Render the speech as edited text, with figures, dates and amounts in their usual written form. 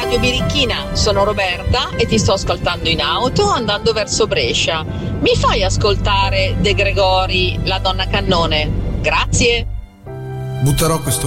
Radio Birichina, sono Roberta e ti sto ascoltando in auto andando verso Brescia. Mi fai ascoltare De Gregori, La donna cannone? Grazie. Butterò questo